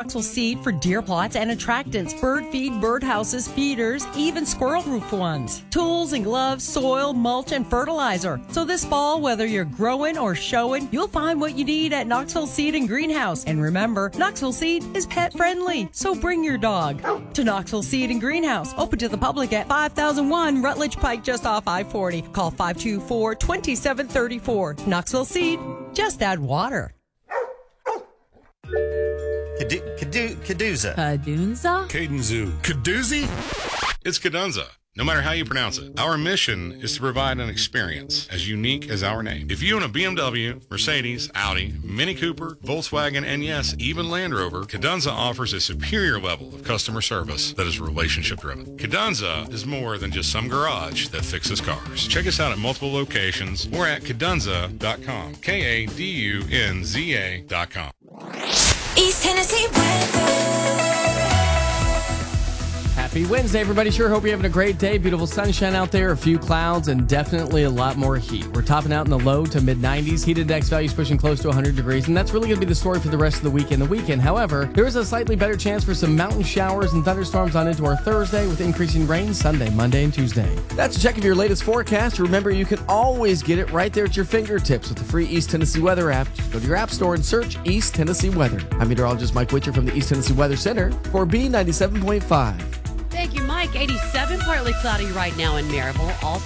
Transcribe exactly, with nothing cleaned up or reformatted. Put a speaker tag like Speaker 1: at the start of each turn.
Speaker 1: Knoxville Seed for deer plots and attractants, bird feed, bird houses, feeders, even squirrel roof ones. Tools and gloves, soil, mulch, and fertilizer. So this fall, whether you're growing or showing, you'll find what you need at Knoxville Seed and Greenhouse. And remember, Knoxville Seed is pet friendly, so bring your dog to Knoxville Seed and Greenhouse. Open to the public at five thousand one Rutledge Pike, just off I forty. Call five two four, two seven three four. Knoxville Seed, just add water.
Speaker 2: Cadu- Cadu- Caduza.
Speaker 3: Cadunza?
Speaker 4: Cadenzu.
Speaker 5: Cadoozy?
Speaker 4: It's Cadunza. No matter how you pronounce it. Our mission is to provide an experience as unique as our name. If you own a B M W, Mercedes, Audi, Mini Cooper, Volkswagen, and yes, even Land Rover, Cadunza offers a superior level of customer service that is relationship driven. Cadunza is more than just some garage that fixes cars. Check us out at multiple locations or at cadunza dot com. K A D U N Z A dot com.
Speaker 6: East Tennessee weather.
Speaker 7: Happy Wednesday, everybody. Sure hope you're having a great day. Beautiful sunshine out there, a few clouds, and definitely a lot more heat. We're topping out in the low to mid nineties. Heat index values pushing close to one hundred degrees, and that's really going to be the story for the rest of the weekend. The weekend, however, there is a slightly better chance for some mountain showers and thunderstorms on into our Thursday with increasing rain Sunday, Monday, and Tuesday. That's a check of your latest forecast. Remember, you can always get it right there at your fingertips with the free East Tennessee Weather app. Just go to your app store and search East Tennessee Weather. I'm meteorologist Mike Witcher from the East Tennessee Weather Center for B ninety-seven point five.
Speaker 8: Thank you, Mike. eighty-seven, partly cloudy right now in Maryville. Also